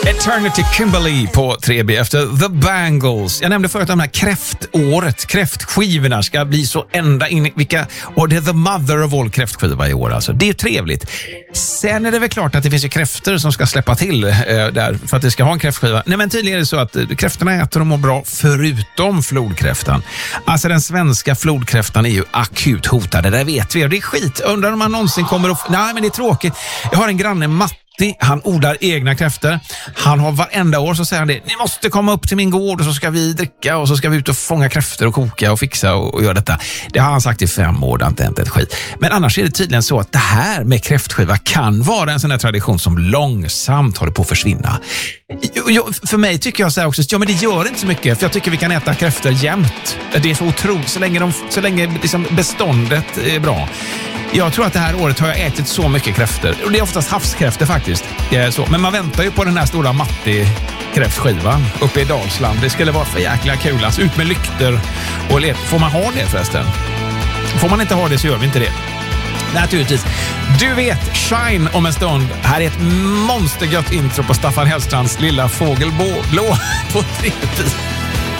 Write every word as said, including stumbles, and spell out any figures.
Eternity Kimberly på tre B efter The Bangles. Jag nämnde förut att de här kräftåret, kräftskivorna ska bli så ända in i vilka, och det är the mother of all kräftskiva i år alltså. Det är trevligt. Sen är det väl klart att det finns ju kräftor som ska släppa till eh, där för att det ska ha en kräftskiva. Nej, men tydligen är det så att eh, kräftorna äter och mår bra förutom flodkräftan. Alltså den svenska flodkräftan är ju akut hotad. Det där vet vi och det är skit. Undrar om man någonsin kommer att... Nej, men det är tråkigt. Jag har en granne, Matt. Han odlar egna kräftor. Han har varenda år så säger han det. Ni måste komma upp till min gård och så ska vi dricka och så ska vi ut och fånga kräftor och koka och fixa och, och göra detta. Det har han sagt i fem år, det har inte hänt ett skit. Men annars är det tydligen så att det här med kräftskiva kan vara en sån här tradition som långsamt håller på att försvinna. Jag, för mig tycker jag så här också, ja men det gör inte så mycket för jag tycker vi kan äta kräftor jämt. Det är så otroligt, så länge, de, så länge liksom beståndet är bra. Jag tror att det här året har jag ätit så mycket kräftor. Och det är oftast havskräftor faktiskt. Det är så. Men man väntar ju på den här stora Matti-kräftskivan uppe i Dalsland. Det skulle vara för jäkla kul. Alltså, ut med lykter och let. Får man ha det förresten? Får man inte ha det så gör vi inte det. Naturligtvis. Du vet, Shine om en stund. Här är ett monstergött intro på Staffan Hellstrands lilla fågelblå på tre B.